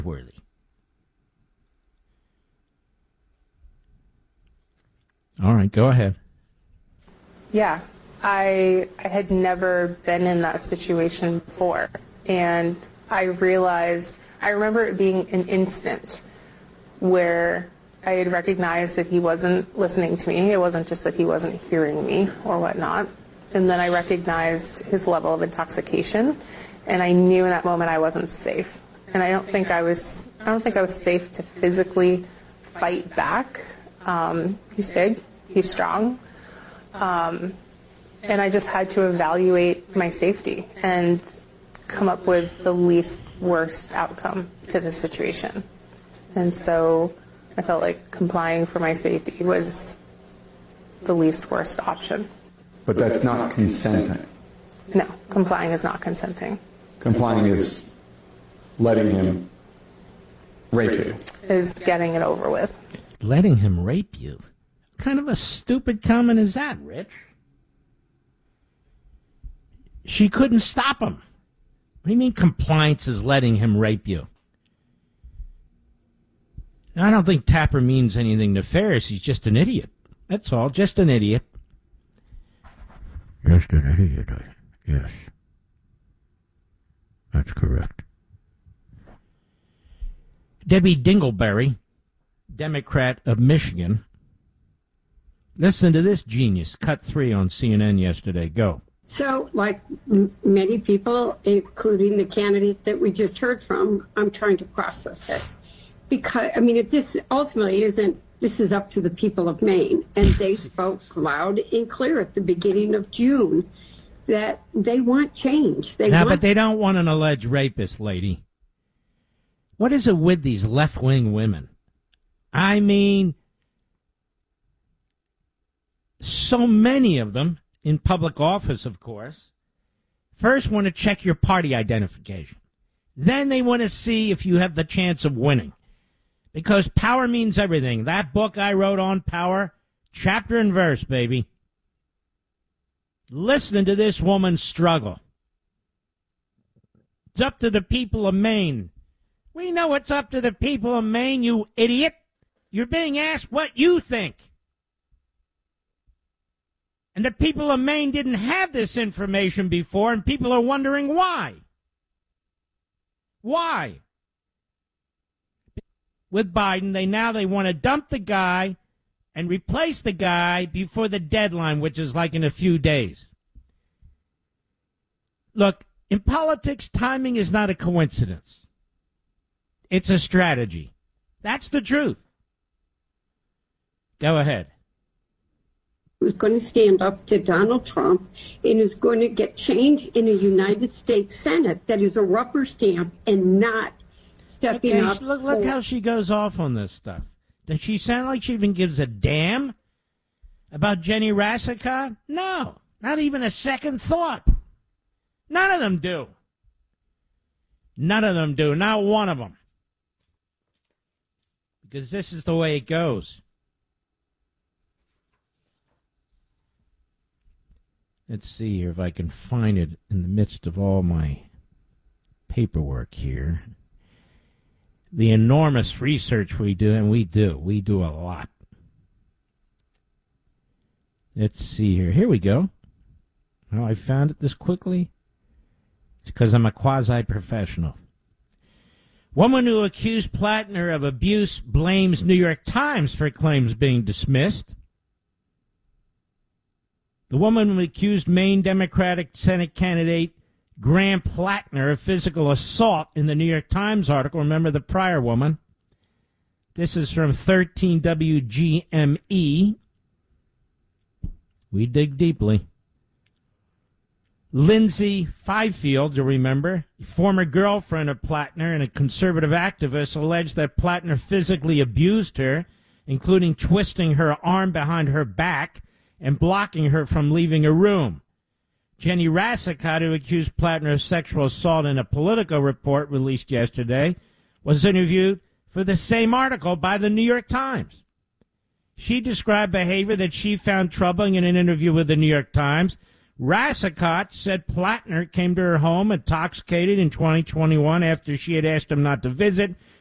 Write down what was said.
worthy. All right, go ahead. Yeah, I had never been in that situation before. And I remember it being an instant where I had recognized that he wasn't listening to me. It wasn't just that he wasn't hearing me or whatnot. And then I recognized his level of intoxication. And I knew in that moment I wasn't safe. And I don't think I was safe to physically fight back. He's big. He's strong. And I just had to evaluate my safety and come up with the least worst outcome to the situation. And so I felt like complying for my safety was the least worst option. But that's not consenting. No, complying is not consenting. Complying is letting him rape you. Is getting it over with. Letting him rape you? What kind of a stupid comment is that, Rich? She couldn't stop him. What do you mean compliance is letting him rape you? I don't think Tapper means anything nefarious. He's just an idiot. That's all. Just an idiot. Just an idiot. Yes. That's correct. Debbie Dingleberry, Democrat of Michigan. Listen to this genius. Cut 3 on CNN yesterday. Go. So, like many people, including the candidate that we just heard from, I'm trying to process it. Because, this ultimately this is up to the people of Maine. And they spoke loud and clear at the beginning of June that they want change. But they don't want an alleged rapist, lady. What is it with these left-wing women? So many of them, in public office, of course, first want to check your party identification. Then they want to see if you have the chance of winning. Because power means everything. That book I wrote on power, chapter and verse, baby. Listen to this woman struggle. It's up to the people of Maine. We know it's up to the people of Maine, you idiot. You're being asked what you think. And the people of Maine didn't have this information before, and people are wondering why. Why? With Biden, they want to dump the guy and replace the guy before the deadline, which is like in a few days. Look, in politics, timing is not a coincidence. It's a strategy. That's the truth. Go ahead. Who's going to stand up to Donald Trump and is going to get change in a United States Senate that is a rubber stamp and not stepping up. Look how she goes off on this stuff. Does she sound like she even gives a damn about Jenny Rassicot? No, not even a second thought. None of them do. None of them do. Not one of them. Because this is the way it goes. Let's see here if I can find it in the midst of all my paperwork here. The enormous research we do, and we do a lot. Let's see here. Here we go. Oh, I found it this quickly. It's because I'm a quasi-professional. Woman who accused Plattner of abuse blames New York Times for claims being dismissed. The woman who accused Maine Democratic Senate candidate Graham Plattner of physical assault in the New York Times article. Remember the prior woman? This is from 13 WGME. We dig deeply. Lindsay Fifield, you'll remember, former girlfriend of Plattner and a conservative activist, alleged that Plattner physically abused her, including twisting her arm behind her back and blocking her from leaving a room. Jenny Rassicot, who accused Plattner of sexual assault in a Politico report released yesterday, was interviewed for the same article by the New York Times. She described behavior that she found troubling in an interview with the New York Times, Rassicot said Plattner came to her home intoxicated in 2021 after she had asked him not to visit